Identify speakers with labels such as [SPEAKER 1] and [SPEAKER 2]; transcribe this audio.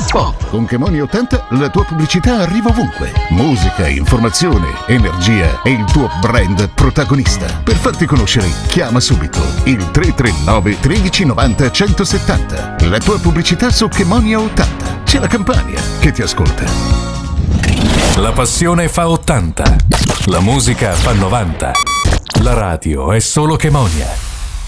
[SPEAKER 1] Pop. Con Chemonia 80 la tua pubblicità arriva ovunque. Musica, informazione, energia e il tuo brand protagonista. Per farti conoscere, chiama subito il 339 1390 170. La tua pubblicità su Chemonia 80. C'è la Campania che ti ascolta.
[SPEAKER 2] La passione fa 80. La musica fa 90. La radio è solo Chemonia.